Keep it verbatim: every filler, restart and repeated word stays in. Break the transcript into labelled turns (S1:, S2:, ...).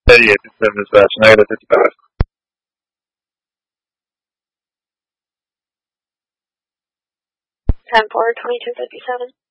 S1: eighty-eight fifty-seven dispatch, negative fifty-five.
S2: ten four, twenty-two fifty-seven.